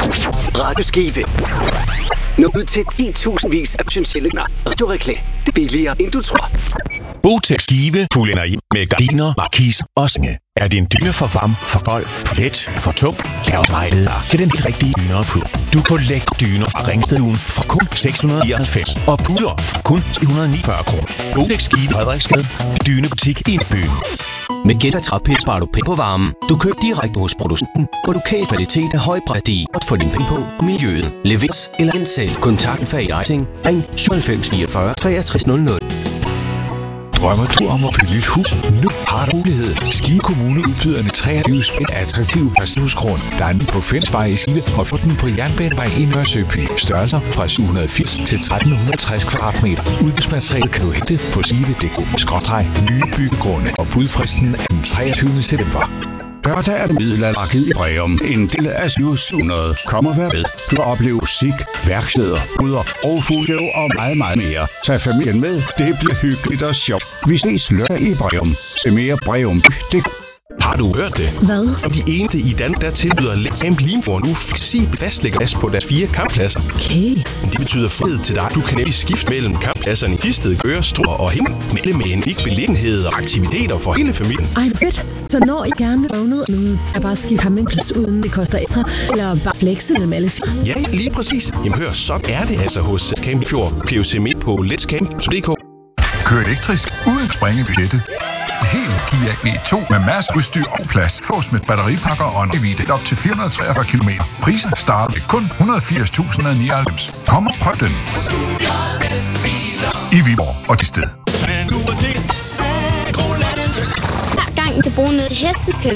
Radioskive. Nå ud til 10.000 af potentielle radioreklamer. Det er billigere, end du tror. Botex Skive puller ind med gardiner, markis og senge. Er det en dyne for varm, for kold, for let, for tung? Lav os vejleder til den rigtige dyne på. Du kan lægge dyner fra Ringstedun for kun 699 og puller for kun 149 kroner. Botex Skive Frederiksgade. Dynebutik i byen. Med Genta Trapez sparer du penge på varmen. Du køber direkte hos producenten, hvor du kan kvalitet af høj værdi og få din penge på miljøet. Leveres eller indsæt. Kontakt Fag Ejsing. Ring 97 44 63 00. Drømmer du om at bygge et hus? Nu har du mulighed. Skive Kommune udbyder en 23 spænd attraktiv parcelhusgrund. Der er en på Fensvej i Skive og få den på Jernbanevej i Nørresøby. Størrelser fra 780 til 1360 kvadratmeter. Udbudsmateriale kan du hente på skive.dk. Nye byggegrunde og budfristen er den 23. september. Lørdag er det middelaldermarked i Breum. En del af 700. Kom og vær med. Du kan opleve musik, værksteder, boder og fugleshow og meget, meget mere. Tag familien med. Det bliver hyggeligt og sjovt. Vi ses lørdag i Breum. Se mere Breum.dk. Har du hørt det? Hvad? Om de eneste i Danmark, der tilbyder Let's Limfjord nu fleksibel fastlægger plads på deres 4 kamppladser. Okay. Det betyder frihed til dig. Du kan nemlig skifte mellem kamppladserne i Thisted, Gøre, Struer og Himmel. Med en unik beliggenhed og aktiviteter for hele familien. Ej, fedt. Så når I gerne vil prøve noget, er bare skifte campingplads uden det koster ekstra, eller bare flexe mellem alle 4? Ja, lige præcis. Jamen hør, så er det altså hos Campingfjord. POC med på letscamp.dk. Kør elektrisk uden springe budgettet. Helt Kia E2 med masser af udstyr og plads. Fås med batteripakker og en rækkevidde op til 443 km. Prisen starter ved kun 180.099. Kom og prøv den. I Viborg og Thisted. Hver gang I kan bruge noget til hesten, kører